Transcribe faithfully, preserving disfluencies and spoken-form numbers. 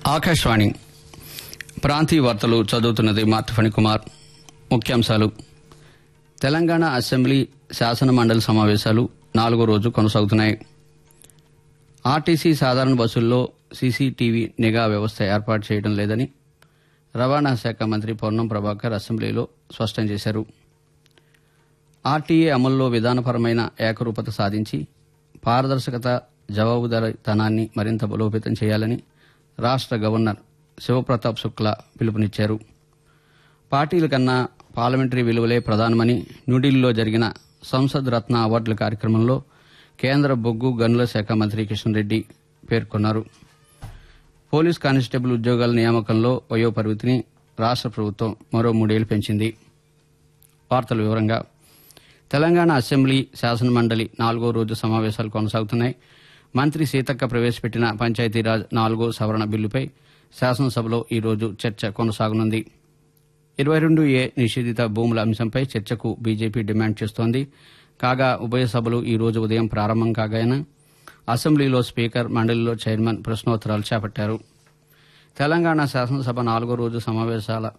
ఆకాశవాణి ప్రాంతీయ వార్తలు చదువుతున్నది మార్తి ఫణికుమార్. ముఖ్యాంశాలు. తెలంగాణ అసెంబ్లీ శాసన మండలి సమావేశాలు నాలుగో రోజు కొనసాగుతున్నాయి. ఆర్టీసీ సాధారణ బస్సుల్లో సీసీటీవీ నిఘా వ్యవస్థ ఏర్పాటు చేయడం లేదని రవాణా శాఖ మంత్రి పొన్నం ప్రభాకర్ అసెంబ్లీలో స్పష్టం చేశారు. ఆర్టీఏ అమల్లో విధానపరమైన ఏకరూపత సాధించి పారదర్శకత, జవాబుదారీతనాన్ని మరింత బలోపేతం చేయాలని రాష్ట గవర్నర్ శివప్రతాప్ శుక్లా పిలుపునిచ్చారు. పార్టీల కన్నా పార్లమెంటరీ విలువలే ప్రధానమని న్యూఢిల్లీలో జరిగిన సంసద్ రత్న అవార్డుల కార్యక్రమంలో కేంద్ర బొగ్గు గనుల శాఖ మంత్రి కిషన్ రెడ్డి పేర్కొన్నారు. పోలీస్ కానిస్టేబుల్ ఉద్యోగాల నియామకంలో వయోపరిమితిని రాష్ట ప్రభుత్వం మరో మూడేళ్లు పెంచింది. వార్తల వివరంగా తెలంగాణ అసెంబ్లీ శాసనమండలి నాలుగో రోజు సమావేశాలు కొనసాగుతున్నాయి. మంత్రి సీతక్క ప్రవేశపెట్టిన పంచాయతీరాజ్ నాలుగో సవరణ బిల్లుపై శాసనసభలో ఈ రోజు చర్చ కొనసాగనుంది. ఇరవై రెండు ఏ నిషేధిత భూముల అంశంపై చర్చకు బీజేపీ డిమాండ్ చేస్తోంది. కాగా ఉభయ సభలు ఈ రోజు ఉదయం ప్రారంభం కాగానే అసెంబ్లీలో స్పీకర్, మండలిలో చైర్మన్ ప్రశ్నోత్తరాలు చేపట్టారు. తెలంగాణ శాసనసభ నాలుగో రోజు సమావేశాల